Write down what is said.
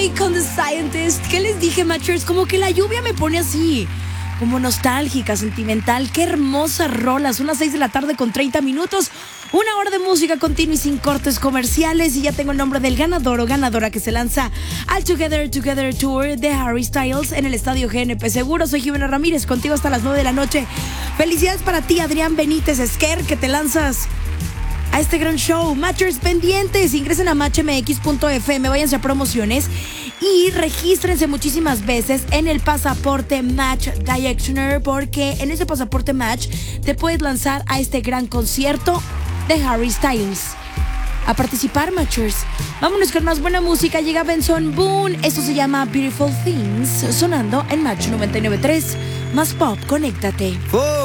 con The Scientist. ¿Qué les dije, Matchers? Como que la lluvia me pone así, como nostálgica, sentimental. Qué hermosas rolas. Unas 6 de la tarde con 30 minutos. Una hora de música continua y sin cortes comerciales. Y ya tengo el nombre del ganador o ganadora que se lanza al Together Tour de Harry Styles en el Estadio GNP Seguro. Soy Jimena Ramírez, contigo hasta las 9 de la noche. Felicidades para ti, Adrián Benítez Esquer, que te lanzas a este gran show. Matchers pendientes, ingresen a matchmx.fm, váyanse a promociones y regístrense muchísimas veces en el pasaporte Match Directioner, porque en ese pasaporte Match te puedes lanzar a este gran concierto de Harry Styles. A participar, Matchers. Vámonos con más buena música. Llega Benson Boone. Esto se llama Beautiful Things, sonando en Match 99.3. Más pop, conéctate.